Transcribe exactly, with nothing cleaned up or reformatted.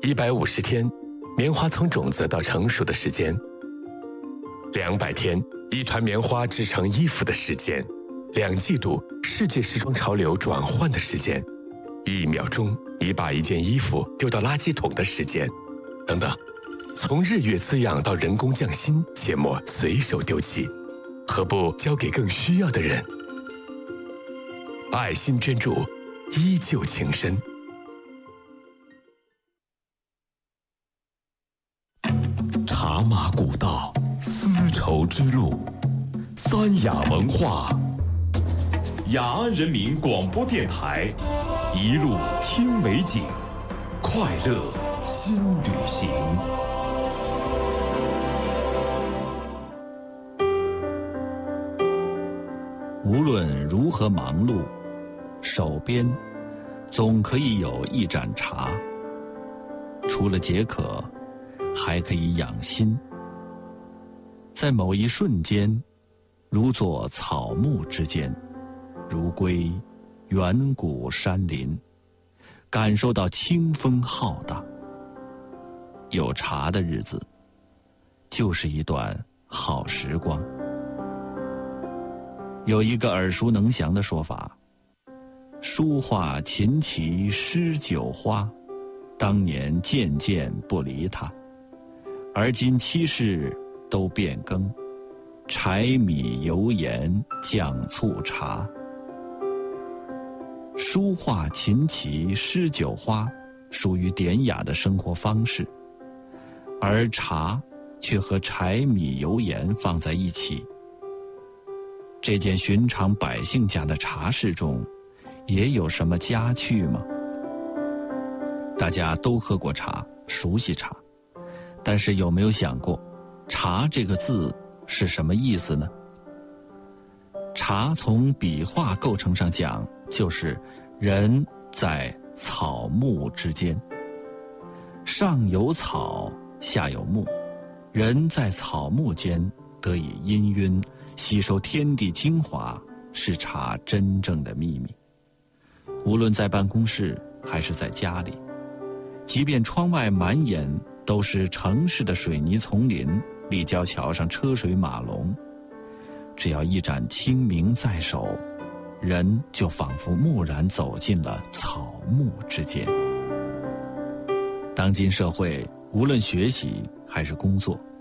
一百五十天，棉花从种子到成熟的时间；两百天，一团棉花织成衣服的时间；两季度，世界时装潮流转换的时间；一秒钟，你把一件衣服丢到垃圾桶的时间，等等。从日月滋养到人工匠心，切莫随手丢弃，何不交给更需要的人？爱心捐助，依旧情深。 茶马古道，丝绸之路，三雅文化，雅安人民广播电台，一路听美景，快乐新旅行。 无论如何忙碌，手边总可以有一盏茶，除了解渴，还可以养心。在某一瞬间，如坐草木之间，如归远古山林，感受到清风浩荡。有茶的日子，就是一段好时光。有一个耳熟能详的说法：书画琴棋诗酒花，当年件件不离它，而今七事都变更，柴米油盐酱醋茶。书画琴棋诗酒花属于典雅的生活方式，而茶却和柴米油盐放在一起。这件寻常百姓家的茶事中，也有什么佳趣吗？大家都喝过茶，熟悉茶，但是有没有想过，茶这个字是什么意思呢？茶从笔画构成上讲，就是人在草木之间，上有草，下有木，人在草木间得以氤氲，吸收天地精华，是茶真正的秘密。无论在办公室还是在家里，即便窗外满眼都是城市的水泥丛林，立交桥上车水马龙，只要一盏清明在手，人就仿佛蓦然走进了草木之间。当今社会，无论学习还是工作，